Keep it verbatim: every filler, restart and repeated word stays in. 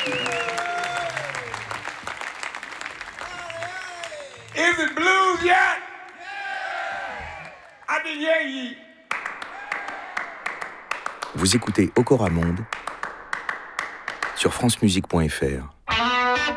Is it blues yet? I can hear ye. Vous écoutez Okora Monde sur francemusique point f r.